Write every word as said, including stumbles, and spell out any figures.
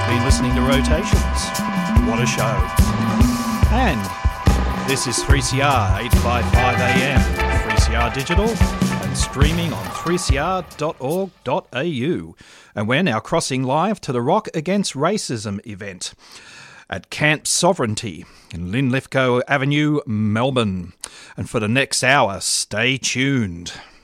been listening to Rotations. What a show. And this is three C R eight fifty-five A M, three C R Digital, and streaming on three c r dot org dot a u. And we're now crossing live to the Rock Against Racism event at Camp Sovereignty in Linlithgow Avenue, Melbourne. And for the next hour, stay tuned.